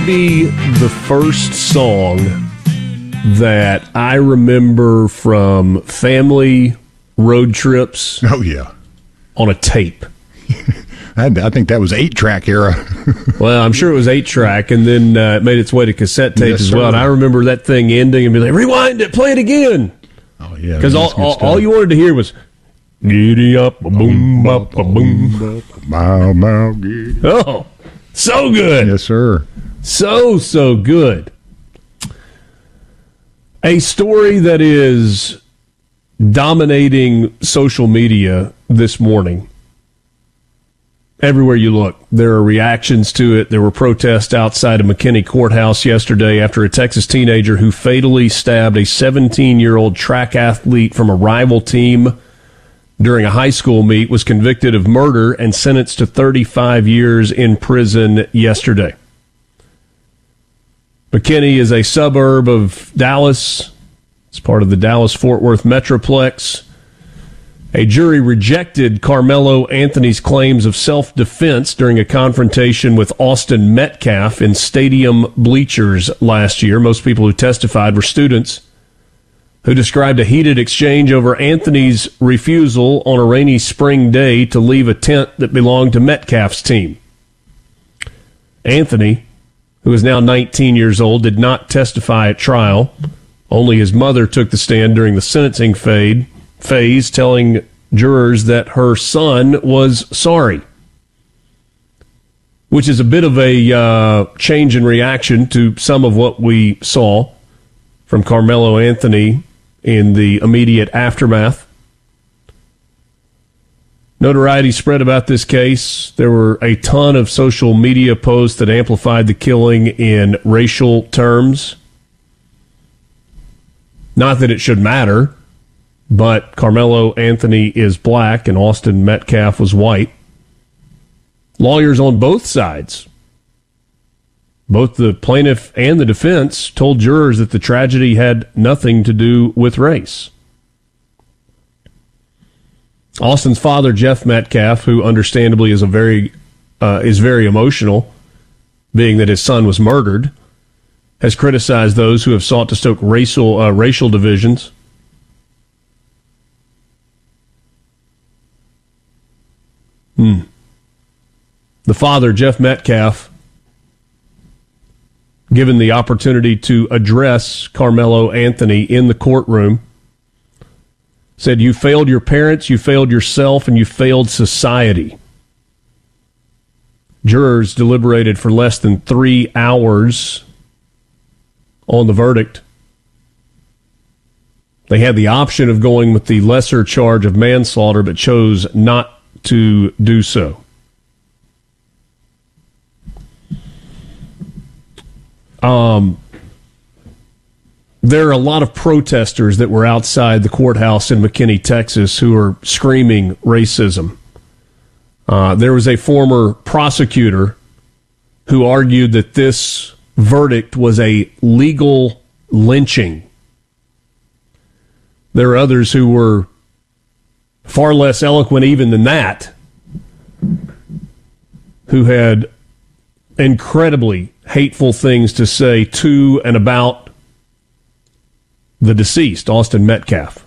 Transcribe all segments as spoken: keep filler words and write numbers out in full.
Be the first song that I remember from family road trips. Oh, yeah. On a tape. I, I think that was eight-track era. Well, I'm sure it was eight-track, and then uh, it made its way to cassette tape yes, as well. Sir. And I remember that thing ending and be like, rewind it, play it again. Oh, yeah. Because all, all, all you wanted to hear was, giddy up, a boom, bop, a boom. Mow, mow, giddy. Oh, so good. Yes, sir. So, so good. A story that is dominating social media this morning. Everywhere you look, there are reactions to it. There were protests outside of McKinney Courthouse yesterday after a Texas teenager who fatally stabbed a seventeen-year-old track athlete from a rival team during a high school meet was convicted of murder and sentenced to thirty-five years in prison yesterday. McKinney is a suburb of Dallas. It's part of the Dallas-Fort Worth Metroplex. A jury rejected Carmelo Anthony's claims of self-defense during a confrontation with Austin Metcalf in stadium bleachers last year. Most people who testified were students who described a heated exchange over Anthony's refusal on a rainy spring day to leave a tent that belonged to Metcalf's team. Anthony, who is now nineteen years old, did not testify at trial. Only his mother took the stand during the sentencing fade, phase, telling jurors that her son was sorry, which is a bit of a uh, change in reaction to some of what we saw from Carmelo Anthony in the immediate aftermath. Notoriety spread about this case. There were a ton of social media posts that amplified the killing in racial terms. Not that it should matter, but Carmelo Anthony is black and Austin Metcalf was white. Lawyers on both sides, both the plaintiff and the defense, told jurors that the tragedy had nothing to do with race. Austin's father, Jeff Metcalf, who understandably is a very uh, is very emotional, being that his son was murdered, has criticized those who have sought to stoke racial uh, racial divisions. Hmm. The father, Jeff Metcalf, given the opportunity to address Carmelo Anthony in the courtroom, said, "You failed your parents, you failed yourself, and you failed society." Jurors deliberated for less than three hours on the verdict. They had the option of going with the lesser charge of manslaughter, but chose not to do so. Um, there are a lot of protesters that were outside the courthouse in McKinney, Texas, who are screaming racism. Uh, there was a former prosecutor who argued that this verdict was a legal lynching. There are others who were far less eloquent even than that, who had incredibly hateful things to say to and about the deceased, Austin Metcalf.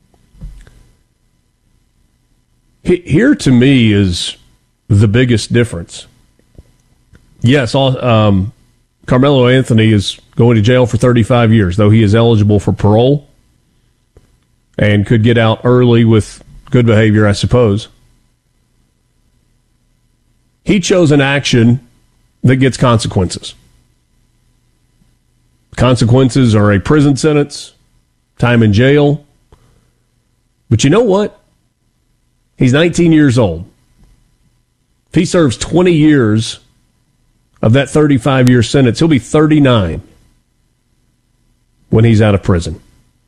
Here, to me, is the biggest difference. Yes, um, Carmelo Anthony is going to jail for thirty-five years, though he is eligible for parole and could get out early with good behavior, I suppose. He chose an action that gets consequences. Consequences are a prison sentence, time in jail. But you know what? He's nineteen years old. If he serves twenty years of that thirty-five-year sentence, he'll be thirty-nine when he's out of prison.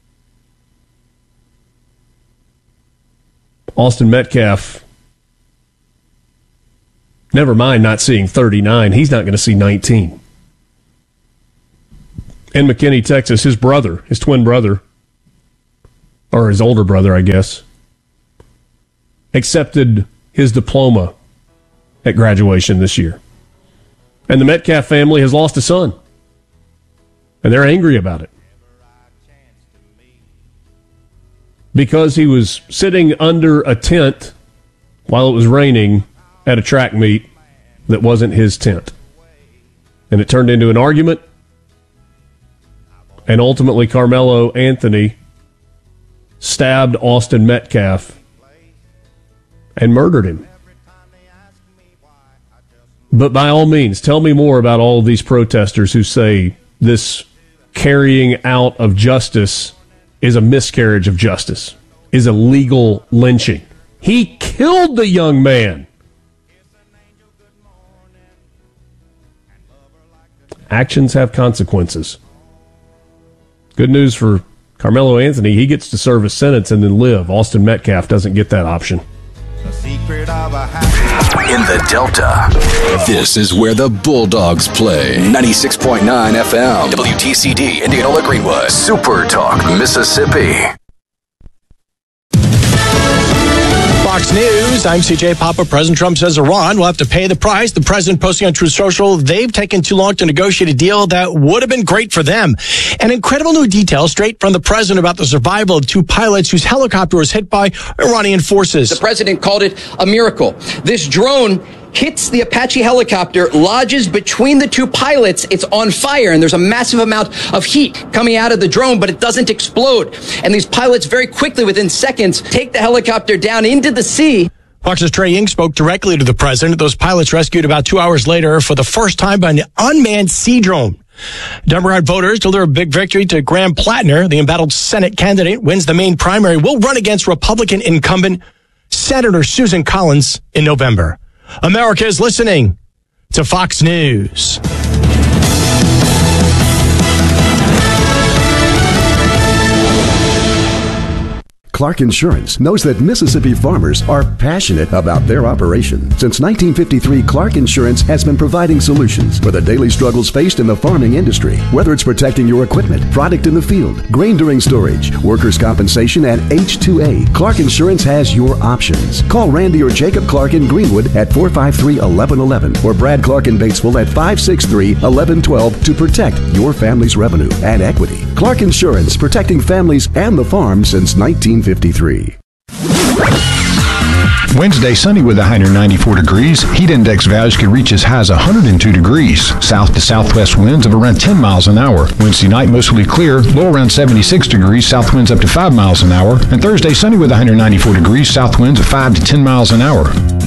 Austin Metcalf, never mind not seeing thirty-nine, he's not going to see nineteen. In McKinney, Texas, his brother, his twin brother, or his older brother, I guess, accepted his diploma at graduation this year. And the Metcalf family has lost a son. And they're angry about it. Because he was sitting under a tent while it was raining at a track meet that wasn't his tent. And it turned into an argument. And ultimately, Carmelo Anthony stabbed Austin Metcalf and murdered him. But by all means, tell me more about all of these protesters who say this carrying out of justice is a miscarriage of justice, is a legal lynching. He killed the young man. Actions have consequences. Good news for Carmelo Anthony. He gets to serve a sentence and then live. Austin Metcalf doesn't get that option. In the Delta, this is where the Bulldogs play. ninety-six point nine F M, W T C D, Indianola Greenwood, Super Talk, Mississippi. Fox News, I'm C J Papa. President Trump says Iran will have to pay the price. The president posting on Truth Social, they've taken too long to negotiate a deal that would have been great for them. An incredible new detail straight from the president about the survival of two pilots whose helicopter was hit by Iranian forces. The president called it a miracle. This drone hits the Apache helicopter, lodges between the two pilots. It's on fire, and there's a massive amount of heat coming out of the drone, but it doesn't explode. And these pilots very quickly, within seconds, take the helicopter down into the sea. Fox's Trey Ying spoke directly to the president. Those pilots rescued about two hours later for the first time by an unmanned sea drone. Democrat voters deliver a big victory to Graham Plattner. The embattled Senate candidate wins the main primary, will run against Republican incumbent Senator Susan Collins in November. America is listening to Fox News. Clark Insurance knows that Mississippi farmers are passionate about their operation. Since nineteen fifty-three, Clark Insurance has been providing solutions for the daily struggles faced in the farming industry. Whether it's protecting your equipment, product in the field, grain during storage, workers' compensation, and H two A, Clark Insurance has your options. Call Randy or Jacob Clark in Greenwood at four five three, one one one one or Brad Clark in Batesville at five six three, one one one two to protect your family's revenue and equity. Clark Insurance, protecting families and the farm since nineteen fifty-three. Wednesday, sunny with a high near ninety-four degrees. Heat index values could reach as high as one hundred two degrees. South to southwest winds of around ten miles an hour. Wednesday night, mostly clear, low around seventy-six degrees. South winds up to five miles an hour. And Thursday, sunny with a high near ninety-four degrees. South winds of five to ten miles an hour.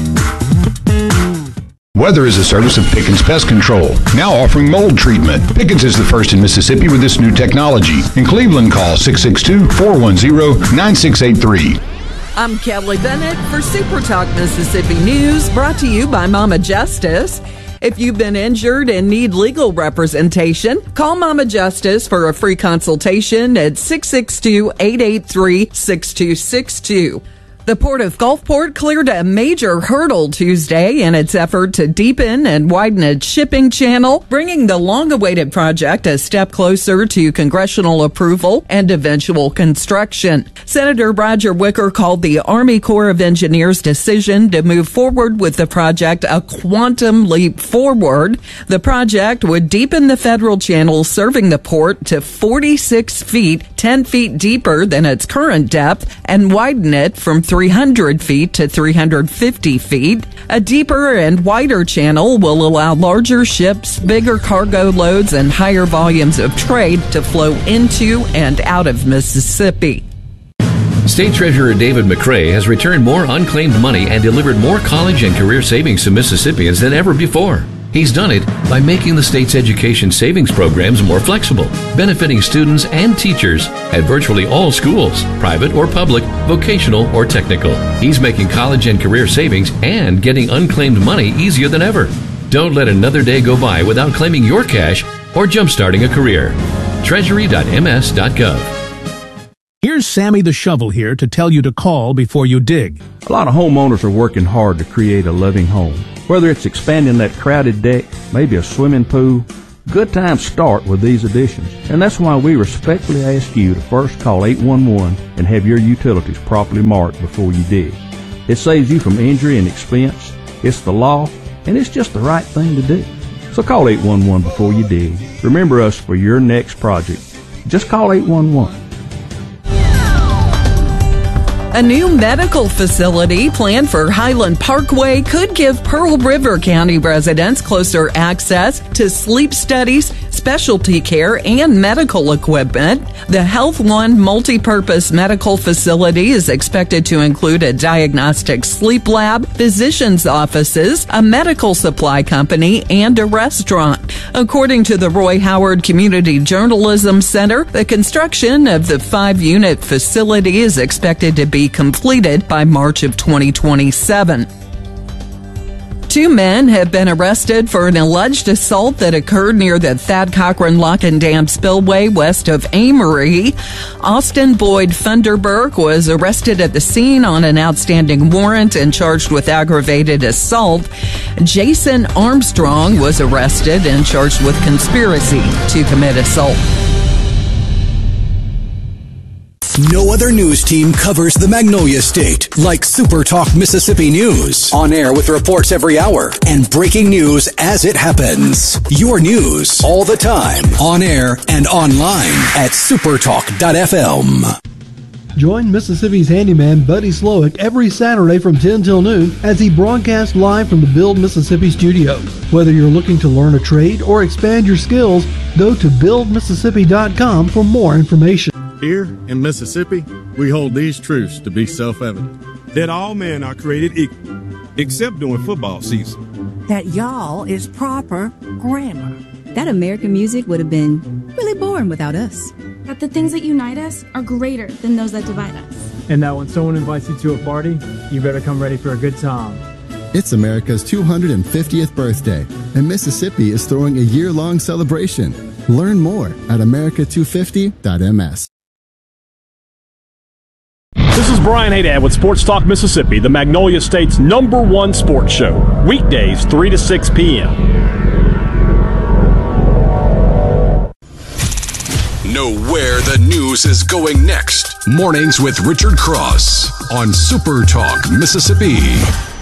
Weather is a service of Pickens Pest Control, now offering mold treatment. Pickens is the first in Mississippi with this new technology. In Cleveland, call six six two, four one zero, nine six eight three. I'm Kelly Bennett for Super Talk Mississippi News, brought to you by Mama Justice. If you've been injured and need legal representation, call Mama Justice for a free consultation at six six two, eight eight three, six two six two. The Port of Gulfport cleared a major hurdle Tuesday in its effort to deepen and widen its shipping channel, bringing the long-awaited project a step closer to congressional approval and eventual construction. Senator Roger Wicker called the Army Corps of Engineers' decision to move forward with the project a quantum leap forward. The project would deepen the federal channel serving the port to forty-six feet, ten feet deeper than its current depth, and widen it from three hundred feet to three hundred fifty feet. A deeper and wider channel will allow larger ships, bigger cargo loads, and higher volumes of trade to flow into and out of Mississippi. State Treasurer David McCray has returned more unclaimed money and delivered more college and career savings to Mississippians than ever before. He's done it by making the state's education savings programs more flexible, benefiting students and teachers at virtually all schools, private or public, vocational or technical. He's making college and career savings and getting unclaimed money easier than ever. Don't let another day go by without claiming your cash or jumpstarting a career. Treasury dot m s dot gov. Here's Sammy the Shovel here to tell you to call before you dig. A lot of homeowners are working hard to create a loving home. Whether it's expanding that crowded deck, maybe a swimming pool, good times start with these additions. And that's why we respectfully ask you to first call eight one one and have your utilities properly marked before you dig. It saves you from injury and expense. It's the law, and it's just the right thing to do. So call eight one one before you dig. Remember us for your next project. Just call eight one one. A new medical facility planned for Highland Parkway could give Pearl River County residents closer access to sleep studies, specialty care, and medical equipment. The Health One multi-purpose medical facility is expected to include a diagnostic sleep lab, physicians' offices, a medical supply company, and a restaurant. According to the Roy Howard Community Journalism Center, the construction of the five-unit facility is expected to be completed by March of twenty twenty-seven. Two men have been arrested for an alleged assault that occurred near the Thad Cochran Lock and Dam Spillway west of Amory. Austin Boyd Funderburk was arrested at the scene on an outstanding warrant and charged with aggravated assault. Jason Armstrong was arrested and charged with conspiracy to commit assault. No other news team covers the Magnolia State like Super Talk Mississippi News. On air with reports every hour and breaking news as it happens. Your news all the time, on air and online at supertalk dot f m. Join Mississippi's handyman Buddy Slowick every Saturday from ten till noon as he broadcasts live from the Build Mississippi studio. Whether you're looking to learn a trade or expand your skills, go to build mississippi dot com for more information. Here in Mississippi, we hold these truths to be self-evident. That all men are created equal, except during football season. That y'all is proper grammar. That American music would have been really boring without us. That the things that unite us are greater than those that divide us. And that when someone invites you to a party, you better come ready for a good time. It's America's two hundred fiftieth birthday, and Mississippi is throwing a year-long celebration. Learn more at america two fifty dot m s. This is Brian Haydad with Sports Talk Mississippi, the Magnolia State's number one sports show. Weekdays, three to six p.m. Know where the news is going next. Mornings with Richard Cross on Super Talk Mississippi.